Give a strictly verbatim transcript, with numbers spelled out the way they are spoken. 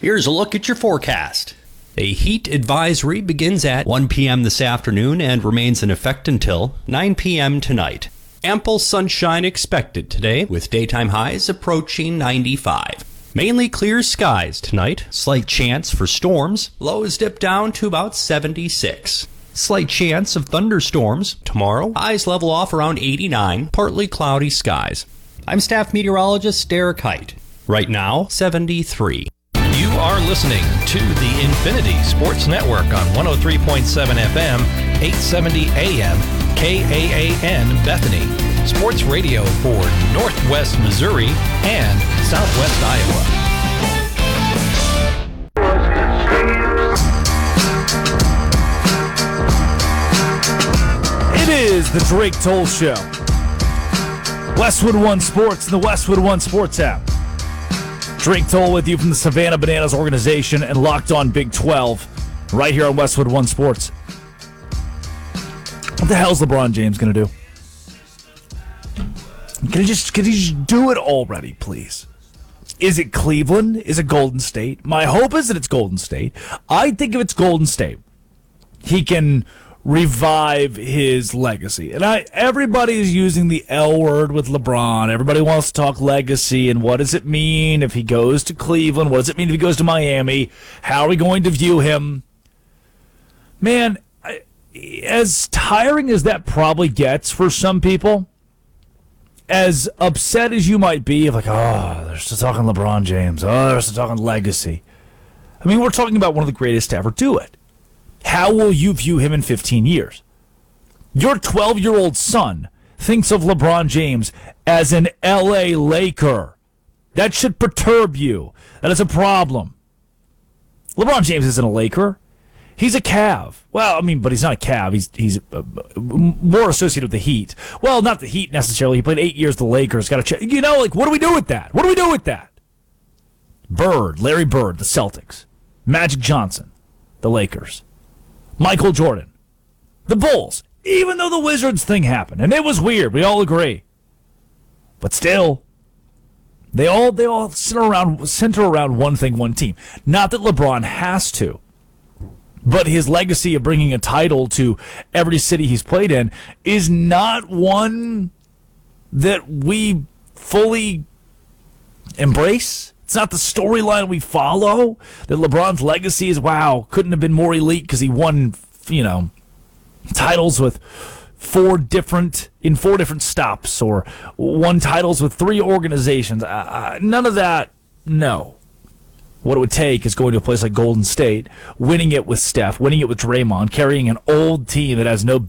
Here's a look at your forecast. A heat advisory begins at one p.m. this afternoon and remains in effect until nine p.m. tonight. Ample sunshine expected today, with daytime highs approaching ninety-five. Mainly clear skies tonight. Slight chance for storms. Lows dip down to about seventy-six. Slight chance of thunderstorms tomorrow. Highs level off around eighty-nine. Partly cloudy skies. I'm staff meteorologist Derek Height. Right now, seventy-three. You are listening to the Infinity Sports Network on one oh three point seven F M, eight seventy A M, K A A N Bethany. Sports radio for Northwest Missouri and Southwest Iowa. It is the Drake Toll Show. Westwood One Sports and the Westwood One Sports app. Drake Toll with you from the Savannah Bananas organization and Locked On Big twelve right here on Westwood One Sports. What the hell's LeBron James going to do? Can he just can he just do it already, please? Is it Cleveland? Is it Golden State? My hope is that it's Golden State. I think if it's Golden State, he can revive his legacy. And I everybody is using the L word with LeBron. Everybody wants to talk legacy and what does it mean if he goes to Cleveland? What does it mean if he goes to Miami? How are we going to view him? Man, I, as tiring as that probably gets for some people, as upset as you might be, of like, oh, they're still talking LeBron James. Oh, they're still talking legacy. I mean, we're talking about one of the greatest to ever do it. How will you view him in fifteen years? Your twelve-year-old son thinks of LeBron James as an L A Laker. That should perturb you. That is a problem. LeBron James isn't a Laker. He's a Cav. Well, I mean, but he's not a Cav. He's he's uh, more associated with the Heat. Well, not the Heat necessarily. He played eight years with the Lakers. Got to check. You know, like, what do we do with that? What do we do with that? Bird, Larry Bird, the Celtics. Magic Johnson, the Lakers. Michael Jordan, the Bulls. Even though the Wizards thing happened, and it was weird, we all agree. But still, they all they all center around center around one thing, one team. Not that LeBron has to. But his legacy of bringing a title to every city he's played in is not one that we fully embrace. It's not the storyline we follow. That LeBron's legacy is, wow, couldn't have been more elite because he won, you know, titles with four different, in four different stops, or won titles with three organizations. Uh, none of that, no. What it would take is going to a place like Golden State, winning it with Steph, winning it with Draymond, carrying an old team that has no